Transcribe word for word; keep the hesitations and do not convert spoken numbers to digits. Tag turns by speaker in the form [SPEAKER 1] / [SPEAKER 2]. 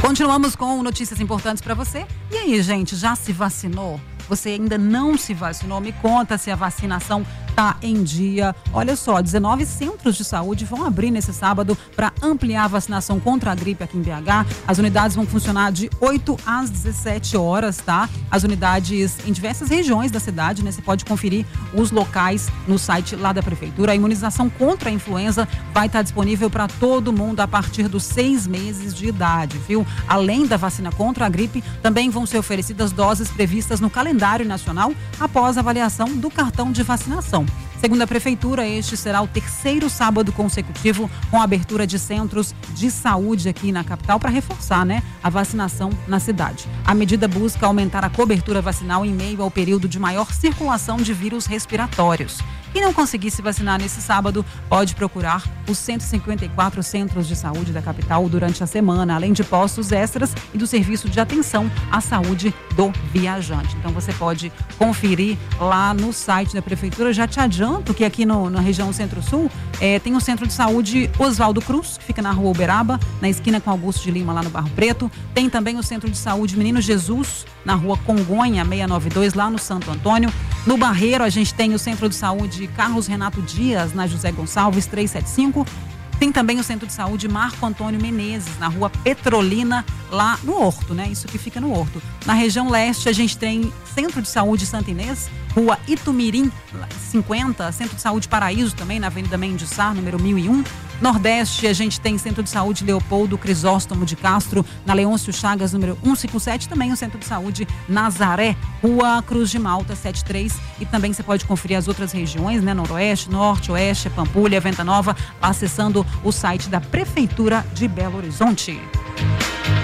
[SPEAKER 1] Continuamos com notícias importantes para você. E aí, gente, já se vacinou? Você ainda não se vacinou? Me conta se a vacinação está em dia. Olha só, dezenove centros de saúde vão abrir nesse sábado para ampliar a vacinação contra a gripe aqui em B H. As unidades vão funcionar de oito às dezessete horas, tá? As unidades em diversas regiões da cidade, né? Você pode conferir os locais no site lá da prefeitura. A imunização contra a influenza vai estar disponível para todo mundo a partir dos seis meses de idade, viu? Além da vacina contra a gripe, também vão ser oferecidas doses previstas no calendário nacional após a avaliação do cartão de vacinação. Segundo a prefeitura, este será o terceiro sábado consecutivo com a abertura de centros de saúde aqui na capital para reforçar, né, a vacinação na cidade. A medida busca aumentar a cobertura vacinal em meio ao período de maior circulação de vírus respiratórios. Quem não conseguir se vacinar nesse sábado pode procurar os cento e cinquenta e quatro centros de saúde da capital durante a semana, além de postos extras e do serviço de atenção à saúde do viajante. Então você pode conferir lá no site da prefeitura. Já te adianto que aqui no, na região Centro-Sul é, tem o centro de saúde Oswaldo Cruz, que fica na rua Uberaba, na esquina com Augusto de Lima, lá no Barro Preto. Tem também o centro de saúde Menino Jesus, na rua Congonha, seiscentos e noventa e dois, lá no Santo Antônio. No Barreiro, a gente tem o centro de saúde Carlos Renato Dias, na José Gonçalves, trezentos e setenta e cinco. Tem também o centro de saúde Marco Antônio Menezes, na rua Petrolina, lá no Horto, né? Isso que fica no Horto. Na região leste, a gente tem Centro de Saúde Santa Inês, rua Itumirim, cinquenta. Centro de Saúde Paraíso também, na Avenida Mendes Sá, número mil e um. Nordeste, a gente tem Centro de Saúde Leopoldo Crisóstomo de Castro, na Leôncio Chagas, número cento e cinquenta e sete. Também o Centro de Saúde Nazaré, rua Cruz de Malta, setenta e três. E também você pode conferir as outras regiões, né? Noroeste, Norte, Oeste, Pampulha, Venta Nova, acessando o site da Prefeitura de Belo Horizonte.